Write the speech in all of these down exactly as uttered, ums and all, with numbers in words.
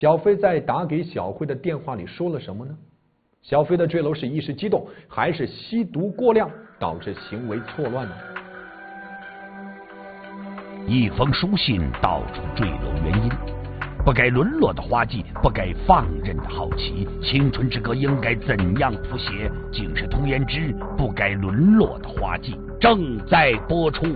小飞在打给小慧的电话里说了什么呢？小飞的坠楼是一时激动，还是吸毒过量导致行为错乱呢？ 一封书信道出坠楼原因，不该沦落的花季，不该放任的好奇，青春之歌应该怎样谱写？警世通言之不该沦落的花季正在播出。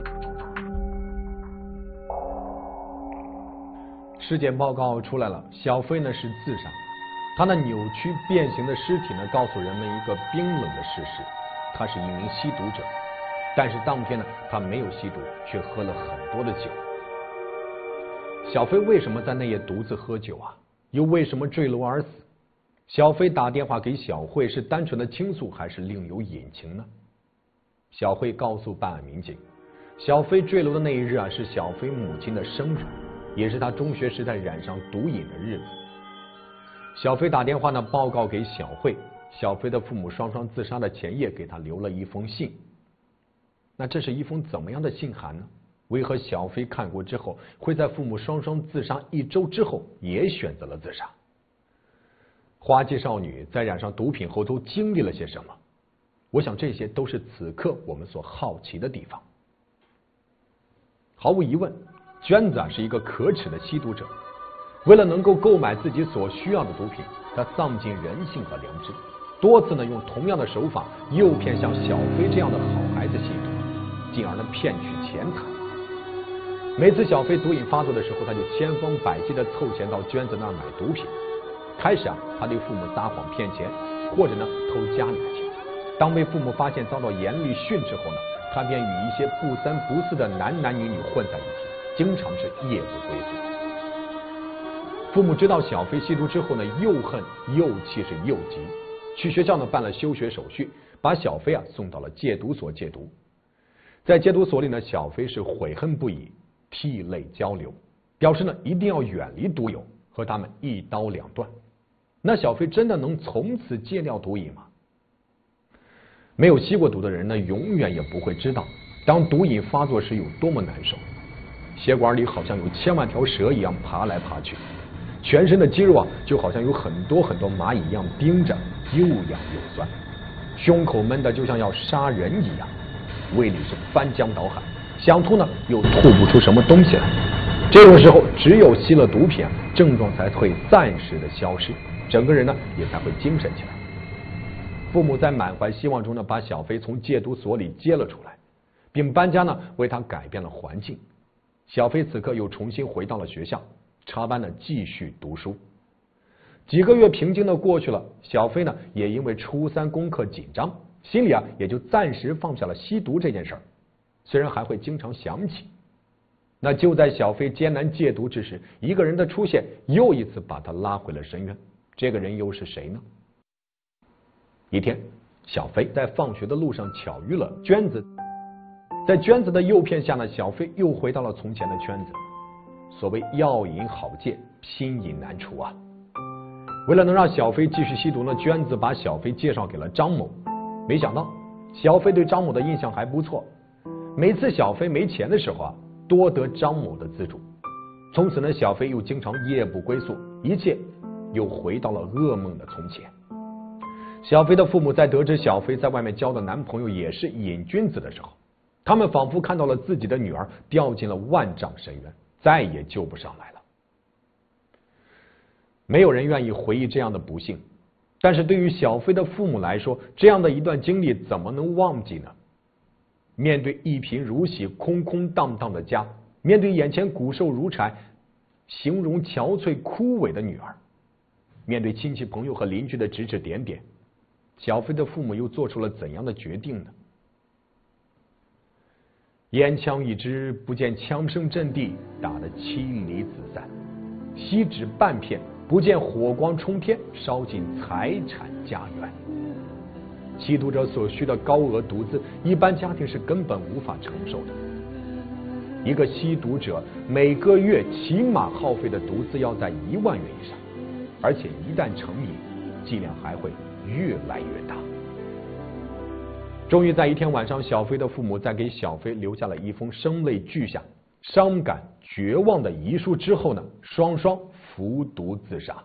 尸检报告出来了，小飞呢是自杀。他那扭曲变形的尸体呢，告诉人们一个冰冷的事实：他是一名吸毒者。但是当天呢，他没有吸毒，却喝了很多的酒。小飞为什么在那夜独自喝酒啊？又为什么坠楼而死？小飞打电话给小慧是单纯的倾诉，还是另有隐情呢？小慧告诉办案民警，小飞坠楼的那一日啊，是小飞母亲的生日，也是他中学时代染上毒瘾的日子。小飞打电话呢，报告给小慧，小飞的父母双双自杀的前夜给他留了一封信。那这是一封怎么样的信函呢？为何小飞看过之后，会在父母双双自杀一周之后也选择了自杀？花季少女在染上毒品后都经历了些什么？我想这些都是此刻我们所好奇的地方。毫无疑问，娟子啊是一个可耻的吸毒者。为了能够购买自己所需要的毒品，他丧尽人性和良知，多次呢用同样的手法诱骗像小飞这样的好孩子吸毒，进而呢骗取钱财。每次小飞毒瘾发作的时候，他就千方百计的凑钱到娟子那儿买毒品。开始啊，他对父母撒谎骗钱，或者呢偷家里的钱。当被父母发现遭到严厉训斥后呢，他便与一些不三不四的男男女女混在一起，经常是夜不归宿。父母知道小飞吸毒之后呢，又恨又气是又急，去学校呢办了休学手续，把小飞啊送到了戒毒所戒毒。在戒毒所里呢，小飞是悔恨不已，涕泪交流，表示呢一定要远离毒友，和他们一刀两断。那小飞真的能从此戒掉毒瘾吗？没有吸过毒的人呢，永远也不会知道，当毒瘾发作时有多么难受。血管里好像有千万条蛇一样爬来爬去，全身的肌肉啊，就好像有很多很多蚂蚁一样盯着，又痒又酸，胸口闷的就像要杀人一样，胃里是翻江倒海，想吐呢又吐不出什么东西来。这种时候，只有吸了毒品啊，症状才会暂时的消失，整个人呢也才会精神起来。父母在满怀希望中呢，把小飞从戒毒所里接了出来，并搬家呢为他改变了环境。小飞此刻又重新回到了学校，插班呢继续读书。几个月平静的过去了，小飞呢也因为初三功课紧张，心里啊也就暂时放下了吸毒这件事儿，虽然还会经常想起。那就在小飞艰难戒毒之时，一个人的出现又一次把他拉回了深渊。这个人又是谁呢？一天，小飞在放学的路上巧遇了娟子，在娟子的诱骗下呢，小飞又回到了从前的圈子。所谓药瘾好戒，拼瘾难除啊！为了能让小飞继续吸毒呢，娟子把小飞介绍给了张某。没想到小飞对张某的印象还不错，每次小飞没钱的时候啊，多得张某的资助。从此呢，小飞又经常夜不归宿，一切又回到了噩梦的从前。小飞的父母在得知小飞在外面交的男朋友也是瘾君子的时候，他们仿佛看到了自己的女儿掉进了万丈深渊，再也救不上来了。没有人愿意回忆这样的不幸，但是对于小飞的父母来说，这样的一段经历怎么能忘记呢？面对一贫如洗、空空荡荡的家，面对眼前骨瘦如柴、形容憔悴枯萎的女儿，面对亲戚朋友和邻居的指指点点，小飞的父母又做出了怎样的决定呢？烟枪一支，不见枪声震地，打得妻离子散；锡纸半片，不见火光冲天，烧尽财产家园。吸毒者所需的高额毒资，一般家庭是根本无法承受的。一个吸毒者每个月起码耗费的毒资要在一万元以上，而且一旦成瘾，剂量还会越来越大。终于在一天晚上，小飞的父母在给小飞留下了一封声泪俱下、伤感绝望的遗书之后呢，双双服毒自杀。